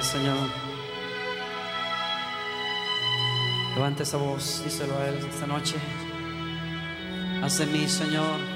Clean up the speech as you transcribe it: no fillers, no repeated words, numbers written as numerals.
Gracias, Señor. Levante esa voz, díselo a Él esta noche. Haz de mí, Señor,